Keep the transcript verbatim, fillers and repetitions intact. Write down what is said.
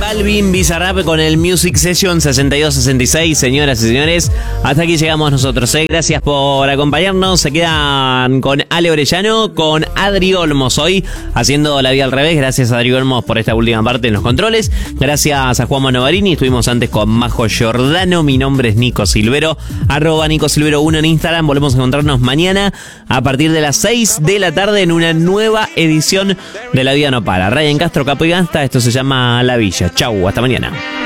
Balvin, Bizarrap con el Music Session sesenta y dos sesenta y seis, señoras y señores. Hasta aquí llegamos nosotros, ¿eh? Gracias por acompañarnos. Se quedan con Ale Orellano, con Adri Olmos hoy, haciendo la vida al revés. Gracias a Adri Olmos por esta última parte en los controles. Gracias a Juan Manovarini. Estuvimos antes con Majo Giordano. Mi nombre es Nico Silvero, arroba Nico Silvero uno en Instagram. Volvemos a encontrarnos mañana a partir de las seis de la tarde en una nueva edición de La Vida No Para. Ryan Castro, Capo y Gasta. Esto se llama La Villa. Chau, hasta mañana.